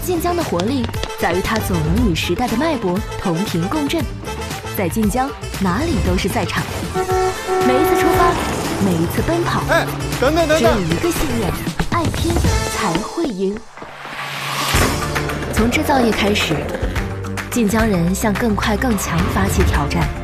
晋江的活力在于它总能与时代的脉搏同频共振，在晋江哪里都是赛场。每一次出发，每一次奔跑， 哎，等等， 只有一个信念：爱拼才会赢。从制造业开始，晋江人向更快更强发起挑战。